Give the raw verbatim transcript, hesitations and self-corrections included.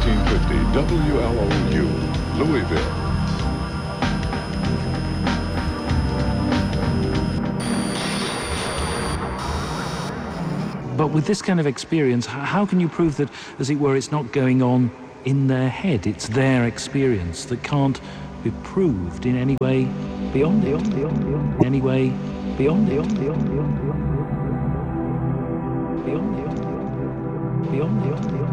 nineteen fifty W L O U, Louisville. But with this kind of experience, how can you prove that, as it were, it's not going on in their head? It's their experience that can't be proved in any way beyond it. In any way beyond it. Beyond it. Beyond it. Beyond it.